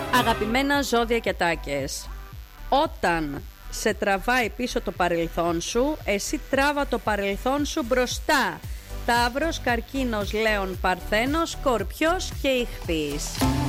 Αγαπημένα ζώδια και τάκες, όταν σε τραβάει πίσω το παρελθόν σου, εσύ τράβα το παρελθόν σου μπροστά. Ταύρος, Καρκίνος, Λέων, Παρθένος, Σκορπιός και Ιχθύς.